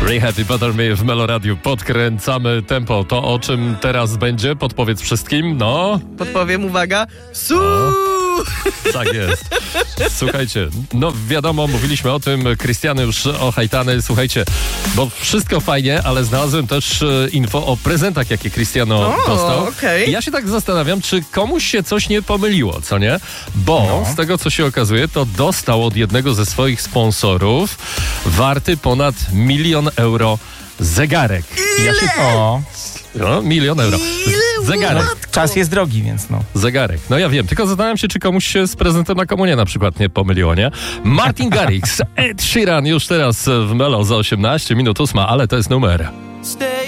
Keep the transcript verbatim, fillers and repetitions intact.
Rehab i Better Me w Meloradiu. Podkręcamy tempo. To o czym teraz będzie? Podpowiedz wszystkim. No. Podpowiem, uwaga. Su! Tak jest. Słuchajcie, no wiadomo, mówiliśmy o tym, Krystiany już ochajtany. Słuchajcie, bo wszystko fajnie, ale znalazłem też info o prezentach, jakie Cristiano o, dostał. Okay. I ja się tak zastanawiam, czy komuś się coś nie pomyliło, co nie? Bo no. z tego, co się okazuje, to dostał od jednego ze swoich sponsorów warty ponad milion euro zegarek. Ile? Ja się... O, No, milion euro. Ile? Zegarek. czas jest drogi, więc no. Zegarek. No ja wiem, tylko zastanawiam się, czy komuś się z prezentem na komunię na przykład nie pomyliło, nie? Martin Garrix, Ed Sheeran już teraz w Melo za osiemnaście minut ósma, ale to jest numer.